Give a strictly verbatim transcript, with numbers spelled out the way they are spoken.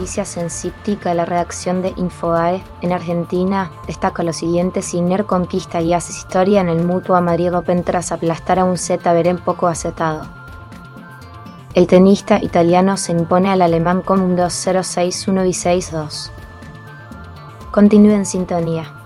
noticias en Cíptica, la redacción de Infobae. En Argentina destaca lo siguiente: Sinner conquista y hace historia en el Mutua Madrid Open tras aplastar a un Zeta Beren poco acetado. El tenista italiano se impone al alemán con un dos cero seis uno y seis dos. Continúe en sintonía.